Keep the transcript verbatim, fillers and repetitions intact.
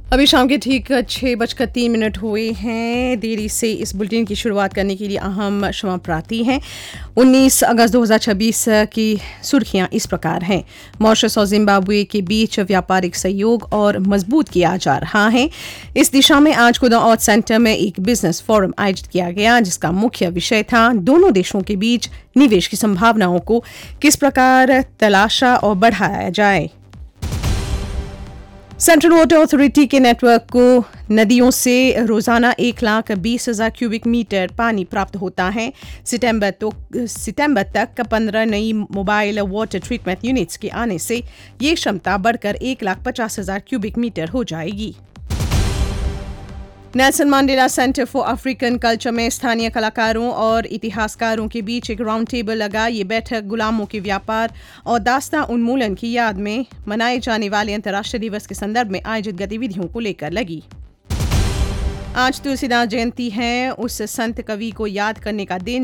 अभी शाम के ठीक छः बजकर तीन मिनट हुए हैं। देरी से इस बुलेटिन की शुरुआत करने के लिए अहम क्षमा प्रार्थी हैं। उन्नीस अगस्त दो हज़ार छब्बीस की सुर्खियां इस प्रकार हैं। मॉरिशस और जिम्बाब्वे के बीच व्यापारिक सहयोग और मजबूत किया जा रहा है। इस दिशा में आज कुदाउत सेंटर में एक बिजनेस फोरम आयोजित किया गया, जिसका मुख्य विषय था दोनों देशों के बीच निवेश की संभावनाओं को किस प्रकार तलाशा और बढ़ाया जाए। सेंट्रल वाटर अथॉरिटी के नेटवर्क को नदियों से रोजाना एक लाख बीस हजार क्यूबिक मीटर पानी प्राप्त होता है। सितंबर तो सितंबर तक पंद्रह नई मोबाइल वाटर ट्रीटमेंट यूनिट्स के आने से ये क्षमता बढ़कर एक लाख पचास हजार क्यूबिक मीटर हो जाएगी। Nelson Mandela centre for African culture में स्थानीय कलाकारों और इतिहासकारों के बीच एक राउंड टेबल लगा। ये बैठक गुलामों के व्यापार और दास्तां उन्मूलन की याद में मनाए जाने वाले अंतर्राष्ट्रीय दिवस के संदर्भ में आयोजित गतिविधियों को लेकर लगी। आज तुलसीदास जयंती है। उस संत कवि को याद करने का दिन